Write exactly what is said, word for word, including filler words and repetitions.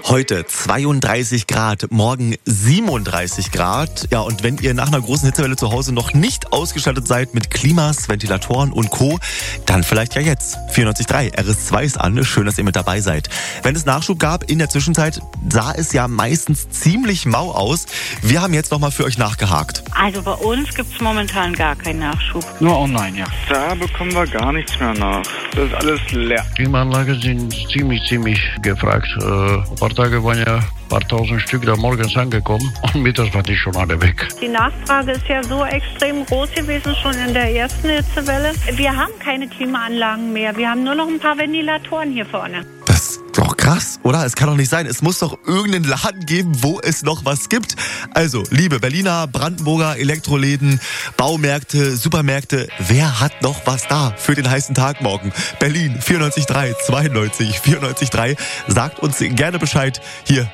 Heute zweiunddreißig Grad, morgen siebenunddreißig Grad. Ja, und wenn ihr nach einer großen Hitzewelle zu Hause noch nicht ausgestattet seid mit Klimas, Ventilatoren und Co., dann vielleicht ja jetzt. vierundneunzig Komma drei R S zwei ist an. Schön, dass ihr mit dabei seid. Wenn es Nachschub gab in der Zwischenzeit, sah es ja meistens ziemlich mau aus. Wir haben jetzt nochmal für euch nachgehakt. Also bei uns gibt es momentan gar keinen Nachschub. Nur online, ja. Da bekommen wir gar nichts mehr nach. Das ist alles leer. Klimaanlagen sind ziemlich, ziemlich gefragt. Äh, ein paar Tage waren ja ein paar tausend Stück da morgens angekommen und mittags waren die schon alle weg. Die Nachfrage ist ja so extrem groß gewesen, schon in der ersten Hitzewelle. Wir haben keine Klimaanlagen mehr. Wir haben nur noch ein paar Ventilatoren hier vorne. Das ist doch krass, oder? Es kann doch nicht sein. Es muss doch irgendeinen Laden geben, wo es noch was gibt. Also, liebe Berliner, Brandenburger, Elektroläden, Baumärkte, Supermärkte, wer hat noch was da für den heißen Tag morgen? Berlin, vierundneunzig Komma drei, zweiundneunzig, vierundneunzig Komma drei. Sagt uns gerne Bescheid hier